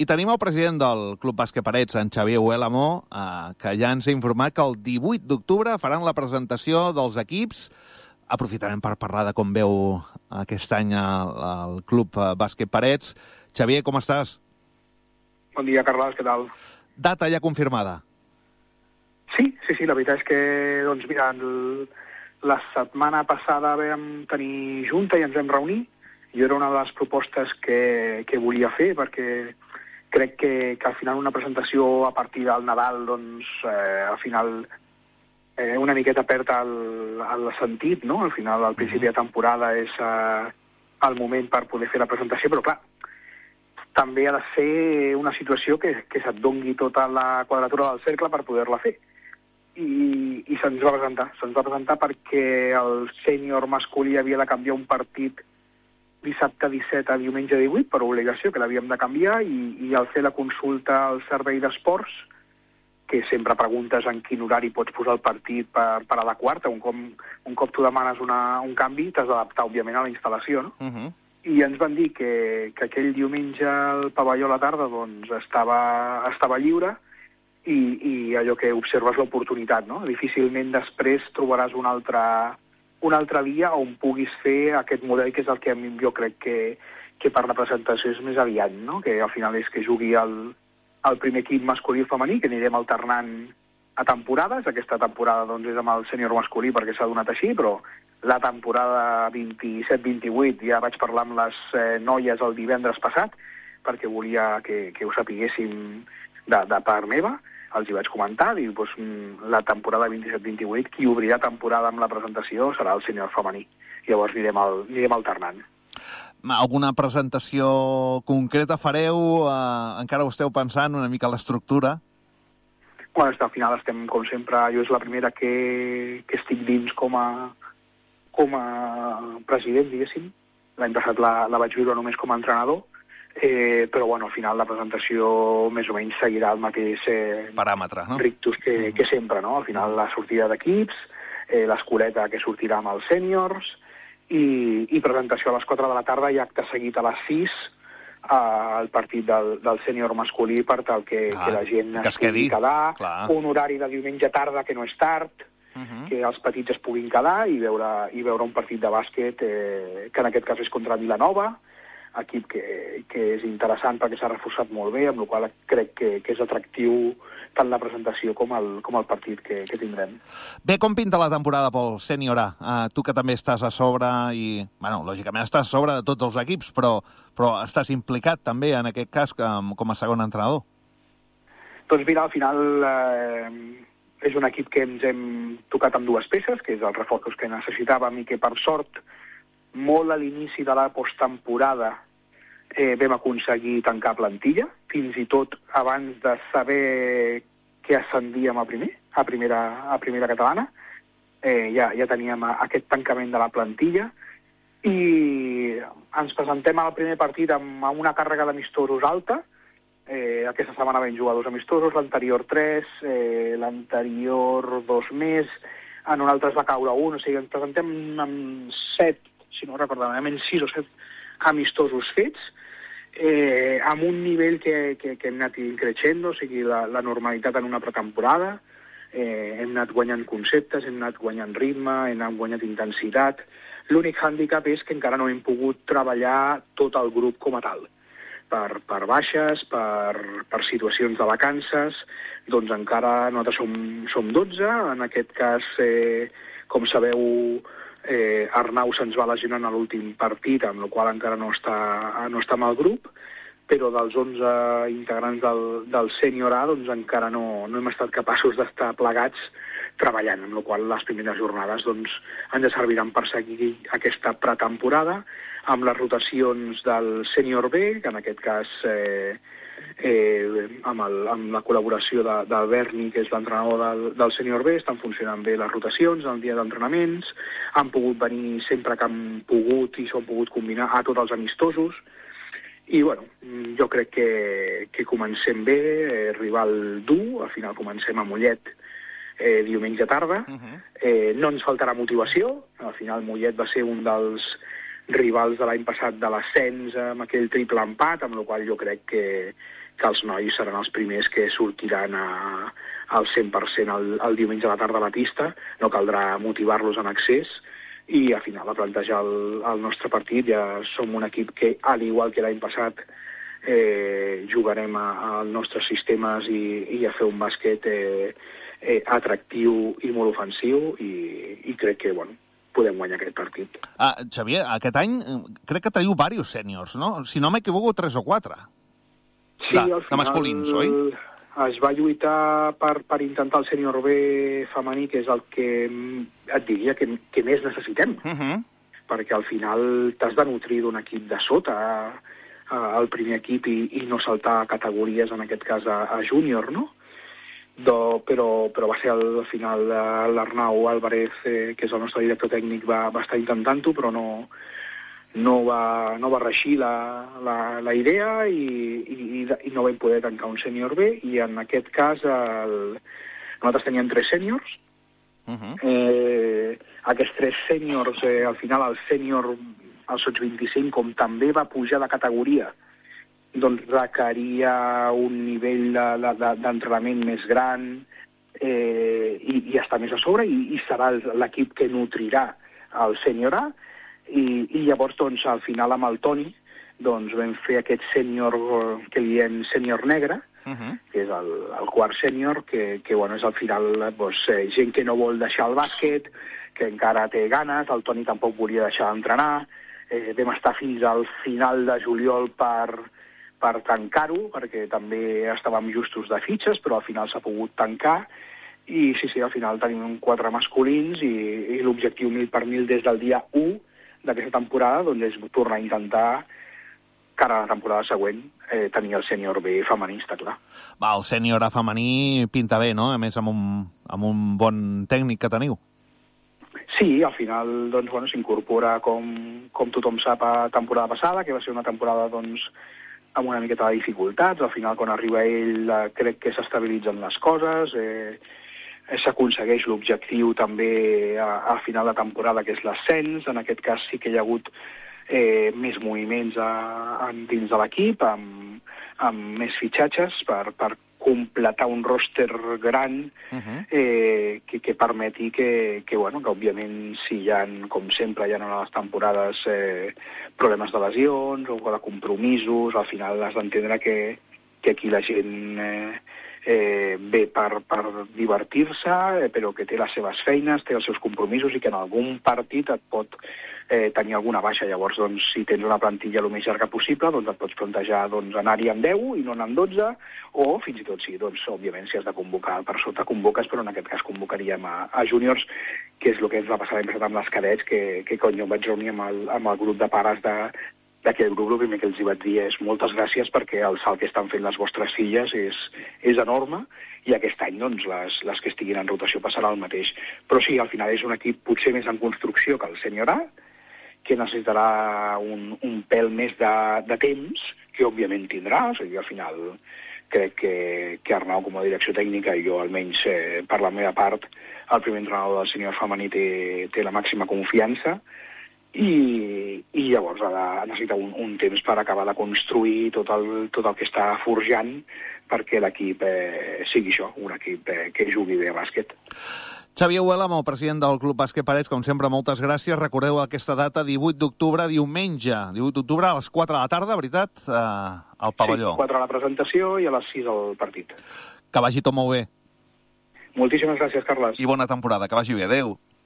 I tenim el president del Club Bàsquet Parets, en Xavier Huel-Amor, que ja ens ha informat que el 18 d'octubre faran la presentació dels equips. Aprofitarem per parlar de com veu aquest any el Club Bàsquet Parets. Xavier, com estàs? Bon dia, Carles, què tal? Data ja confirmada. Sí, la veritat és que, doncs mira, la setmana passada vam tenir junta i ens vam reunir. Jo era una de les propostes que volia fer, perquè crec que al final una presentació a partir del Nadal, doncs, al final una miqueta perd el sentit, no? Al final, al principi de temporada és el moment per poder fer la presentació, però clar, també ha de ser una situació que se't dongui tota la quadratura del cercle per poder-la fer. I se'ns va presentar perquè el sènior masculí havia de canviar un partit dissabte 17 a diumenge 18 per obligació, que l'havíem de canviar, i al fer la consulta al servei d'esports, que sempre preguntes en quin horari pots posar el partit per adequar-te, un cop tu demanes un canvi, t'has d'adaptar, òbviament, a la instal·lació, no? I ens van dir que aquell diumenge el pavelló a la tarda doncs, estava lliure, i allò que observes l'oportunitat, no? Difícilment després trobaràs un altre dia on puguis fer aquest model, que és el que jo crec que per la presentació és més aviat, no? Que al final és que jugui el primer equip masculí i femení, que anirem alternant a temporades. Aquesta temporada doncs, és amb el sènior masculí perquè s'ha donat així, però la temporada 27-28 ja vaig parlar amb les noies el divendres passat, perquè volia que ho sapiguéssim de part meva. Els hi vaig comentar, i doncs, la temporada 27-28, qui obrirà temporada amb la presentació serà el sènior femení. Llavors anirem alternant. Alguna presentació concreta fareu? Encara ho esteu pensant una mica l'estructura? Bueno, al final estem, com sempre, jo és la primera que estic dins com a president, diguéssim. L'any passat la vaig viure només com a entrenador, però bueno, al final la presentació més o menys seguirà el mateix paràmetre, no? Rictus que sempre, no? Al final la sortida d'equips, l'escoleta que sortirà amb els sèniors, i presentació a les 4 de la tarda i acte seguit a les 6 al partit del sènior masculí, per tal que la gent es pugui quedar, un horari de diumenge tarda que no és tard, que els petits es puguin quedar i veure un partit de bàsquet que en aquest cas és contra Vilanova, equip que és interessant perquè s'ha reforçat molt bé, amb la qual crec que és atractiu tant la presentació com el partit que tindrem. Bé, com pinta la temporada pel sènior A? Tu que també estàs a sobre i, bueno, lògicament estàs a sobre de tots els equips, però estàs implicat també en aquest cas com a segon entrenador. Doncs mira, al final és un equip que ens hem tocat amb dues peces, que és els reforços que necessitàvem i que per sort molt a l'inici de la posttemporada vam aconseguir tancar plantilla, fins i tot abans de saber que ascendíem a primera catalana. Ja teníem aquest tancament de la plantilla i ens presentem al primer partit amb una càrrega d'amistosos alta. Aquesta setmana vam jugar 2 amistosos, l'anterior 3, l'anterior 2 més, en un altre es va caure 1, o sigui, ens presentem amb 7, si no recordo, almenys 6 o 7 amistosos fets, amb un nivell que hem anat increixendo, o sigui, la normalitat en una pretemporada, hem anat guanyant conceptes, hem anat guanyant ritme, hem anat guanyant intensitat. L'únic hàndicap és que encara no hem pogut treballar tot el grup com a tal. Per baixes, per situacions de vacances, doncs encara nosaltres som 12, en aquest cas, com sabeu, Arnau se'ns va lesionar en l'últim partit, amb la qual encara no està amb el grup, però dels 11 integrants del sènior A doncs encara no hem estat capaços d'estar plegats treballant, amb la qual les primeres jornades doncs, ens serviran per seguir aquesta pretemporada, amb les rotacions del sènior B, que en aquest cas amb la col·laboració del Berni, que és l'entrenador del sènior B, estan funcionant bé les rotacions el dia d'entrenaments, han pogut venir sempre que han pogut i s'han pogut combinar a tots els amistosos, i bueno, jo crec que comencem bé, rival dur, al final comencem a Mollet diumenge tarda, no ens faltarà motivació, al final Mollet va ser un dels rivals de l'any passat de l'ascens amb aquell triple empat, amb la qual jo crec que els nois seran els primers que sortiran al 100% el diumenge a la tarda a la pista. No caldrà motivar-los en excés, i al final a plantejar el nostre partit. Ja som un equip que, al igual que l'any passat, jugarem als nostres sistemes i a fer un bàsquet atractiu i molt ofensiu, i crec que podem guanyar aquest partit. Xavier, aquest any crec que teniu diversos sèniors, no? Si no m'equivoco, 3 o 4. Sí, al final de masculins, oi? Es va lluitar per intentar el sènior B femení, que és el que et diria que més necessitem. Perquè al final t'has de nutrir d'un equip de sota, el primer equip, i no saltar categories, en aquest cas a júnior, no? Però va ser al final l'Arnau Álvarez, que és el nostre director tècnic, va estar intentant-ho, però no va reeixir la idea, i no vam poder tancar un sènior B. I en aquest cas nosaltres teníem 3 sèniors. Aquests 3 sèniors, al final el sènior, el Sots 25, com també va pujar de categoria, doncs requeria un nivell d'entrenament més gran, i estar més a sobre, i serà l'equip que nutrirà el sènior A. I llavors, doncs, al final, amb el Toni, doncs, vam fer aquest sènior que li diem sènior negre, que és el quart sènior, que és al final gent que no vol deixar el bàsquet, que encara té ganes. El Toni tampoc volia deixar d'entrenar. Vam estar fins al final de juliol per tancar-ho, perquè també estàvem justos de fitxes, però al final s'ha pogut tancar. I sí, al final tenim 4 masculins, i l'objectiu 1000 per 1000 des del dia 1 d'aquesta temporada, doncs, és tornar a intentar, cara a la temporada següent, tenir el sènior B femení, està clar. El sènior A femení pinta bé, no? A més, amb un bon tècnic que teniu. Sí, al final doncs, s'incorpora, com tothom sap, a temporada passada, que va ser una temporada doncs, amb una miqueta de dificultats. Al final, quan arriba ell, crec que s'estabilitzen les coses, s'aconsegueix l'objectiu també a final de temporada, que és l'ascens. En aquest cas sí que hi ha hagut més moviments dins de l'equip, amb més fitxatges per completar un roster gran que permeti que òbviament, si hi ha, com sempre, hi ha a les temporades problemes de lesions o de compromisos, al final has d'entendre que aquí la gent ve per divertir-se, però que té les seves feines, té els seus compromisos, i que en algun partit et pot tenir alguna baixa. Llavors, doncs, si tens una plantilla el més llarga possible, doncs et pots plantejar anar-hi amb 10 i no anar amb 12, o fins i tot sí, doncs, òbviament, si has de convocar per sota, convoques, però en aquest cas convocaríem a júniors, que és el que ens va passar l'any passat amb les cadets, que quan jo em vaig reunir amb el grup de pares d'aquell grup, el primer que els hi vaig dir és moltes gràcies, perquè el salt que estan fent les vostres filles és enorme, i aquest any doncs, les que estiguin en rotació passarà el mateix. Però sí, al final és un equip potser més en construcció que el sènior A, que necessitarà un pèl més de temps, que òbviament tindrà. O sigui, al final crec que Arnau, com a direcció tècnica, i jo almenys per la meva part, el primer entrenador del sènior femení té la màxima confiança, i llavors ha de necessitar un temps per acabar de construir tot el que està forjant, perquè l'equip sigui això, un equip que jugui bé a bàsquet. Xavier Huélamo, president del Club Bàsquet Parets, com sempre, moltes gràcies. Recordeu aquesta data, 18 d'octubre, diumenge, 18 d'octubre, a les 4 de la tarda, veritat, al pavelló. Sí, 4 a la presentació i a les 6 al partit. Que vagi tot molt bé. Moltíssimes gràcies, Carles. I bona temporada, que vagi bé. Adéu.